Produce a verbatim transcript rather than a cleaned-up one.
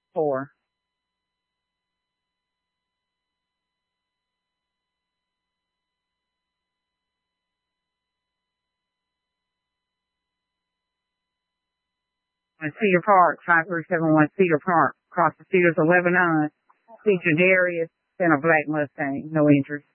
Four. And Cedar Park, five three seven one Cedar Park. Across the Cedars of Lebanon. Feature Darius and a black Mustang. No interest.